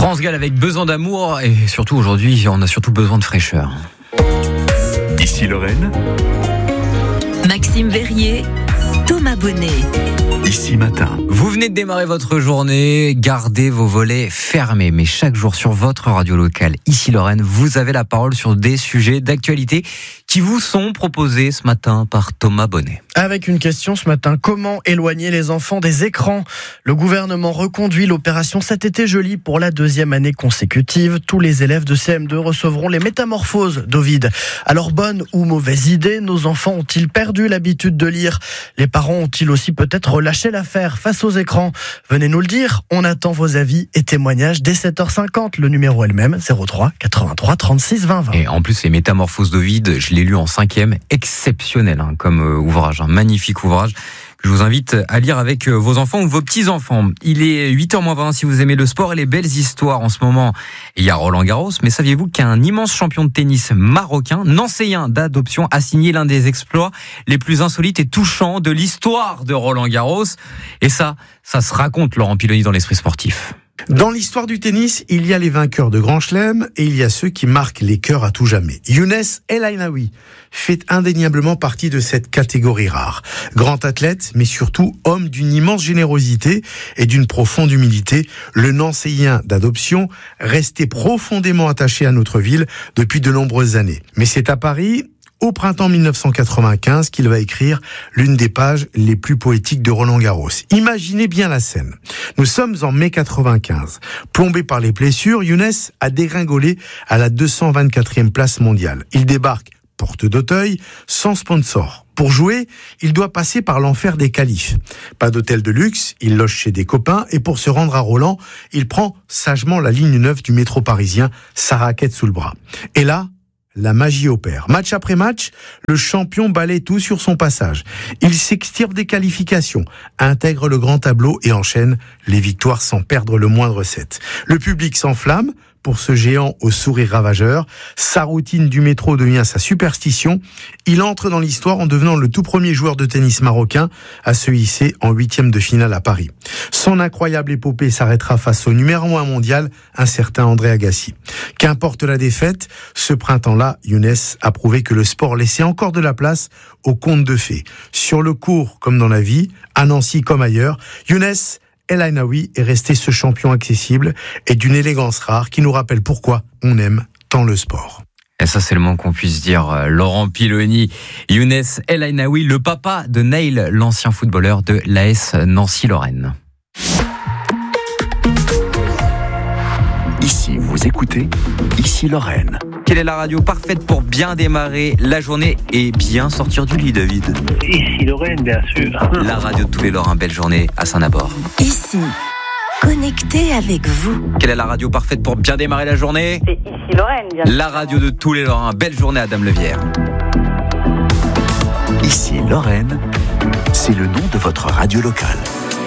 France Gall avec besoin d'amour et surtout aujourd'hui, on a surtout besoin de fraîcheur. Ici Lorraine. Maxime Verrier, Thomas Bonnet. Ici Matin. Vous venez de démarrer votre journée, gardez vos volets fermés. Mais chaque jour sur votre radio locale, Ici Lorraine, vous avez la parole sur des sujets d'actualité qui vous sont proposés ce matin par Thomas Bonnet. Avec une question ce matin, comment éloigner les enfants des écrans ? Le gouvernement reconduit l'opération Cet été je lis pour la 2e année consécutive. Tous les élèves de CM2 recevront les métamorphoses d'Ovide. Alors bonne ou mauvaise idée, nos enfants ont-ils perdu l'habitude de lire ? Les parents ont-ils aussi peut-être lâché l'affaire face aux écrans ? Venez nous le dire, on attend vos avis et témoignages dès 7h50. Le numéro est le même, 03 83 36 20 20. Et en plus, les métamorphoses d'Ovide, je l'ai lu en 5e, exceptionnel comme ouvrage, un magnifique ouvrage que je vous invite à lire avec vos enfants ou vos petits-enfants. Il est 8h20 si vous aimez le sport et les belles histoires en ce moment. Il y a Roland Garros, mais saviez-vous qu'un immense champion de tennis marocain, nancéen d'adoption, a signé l'un des exploits les plus insolites et touchants de l'histoire de Roland Garros. Et ça se raconte, Laurent Piloni, dans l'esprit sportif. Dans l'histoire du tennis, il y a les vainqueurs de Grand Chelem et il y a ceux qui marquent les cœurs à tout jamais. Younes El Aynaoui fait indéniablement partie de cette catégorie rare. Grand athlète, mais surtout homme d'une immense générosité et d'une profonde humilité, le Nancéen d'adoption resté profondément attaché à notre ville depuis de nombreuses années. Mais c'est à Paris, au printemps 1995, qu'il va écrire l'une des pages les plus poétiques de Roland Garros. Imaginez bien la scène. Nous sommes en mai 95. Plombé par les blessures, Younes a dégringolé à la 224e place mondiale. Il débarque porte d'Auteuil, sans sponsor. Pour jouer, il doit passer par l'enfer des qualifs. Pas d'hôtel de luxe, il loge chez des copains et pour se rendre à Roland, il prend sagement la ligne 9 du métro parisien, sa raquette sous le bras. Et là, la magie opère. Match après match, le champion balaie tout sur son passage. Il s'extirpe des qualifications, intègre le grand tableau et enchaîne les victoires sans perdre le moindre set. Le public s'enflamme pour ce géant au sourire ravageur. Sa routine du métro devient sa superstition. Il entre dans l'histoire en devenant le tout premier joueur de tennis marocain à se hisser en 8e de finale à Paris. Son incroyable épopée s'arrêtera face au numéro 1 mondial, un certain André Agassi. Qu'importe la défaite, ce printemps-là, Younes a prouvé que le sport laissait encore de la place aux contes de fées. Sur le court comme dans la vie, à Nancy comme ailleurs, Younes El Aynaoui est resté ce champion accessible et d'une élégance rare qui nous rappelle pourquoi on aime tant le sport. Et ça, c'est le moins qu'on puisse dire. Laurent Piloni, Younes El Aynaoui, le papa de Neil, l'ancien footballeur de l'AS Nancy-Lorraine. Ici, vous écoutez Ici Lorraine. Quelle est la radio parfaite pour bien démarrer la journée et bien sortir du lit, David ? Ici Lorraine, bien sûr. La radio de tous les Lorrains, belle journée à Saint-Nabord. Ici, connecté avec vous. Quelle est la radio parfaite pour bien démarrer la journée ? C'est Ici Lorraine, bien sûr. La radio de tous les Lorrains, belle journée à Dame Levière. Ici Lorraine, c'est le nom de votre radio locale.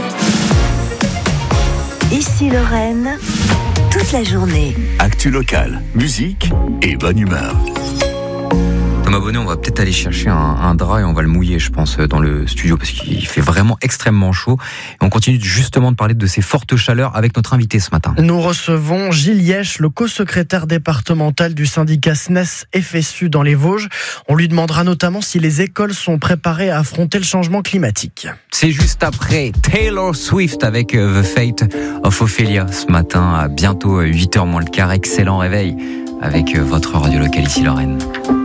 Ici Lorraine, toute la journée. Actu locale, musique et bonne humeur. Thomas Bonnet, on va peut-être aller chercher un drap et on va le mouiller, je pense, dans le studio parce qu'il fait vraiment extrêmement chaud. Et on continue justement de parler de ces fortes chaleurs avec notre invité ce matin. Nous recevons Gilles Yesch, le co-secrétaire départemental du syndicat SNES FSU dans les Vosges. On lui demandera notamment si les écoles sont préparées à affronter le changement climatique. C'est juste après Taylor Swift avec The Fate of Ophelia ce matin à bientôt 8h moins le quart. Excellent réveil avec votre radio locale Ici Lorraine.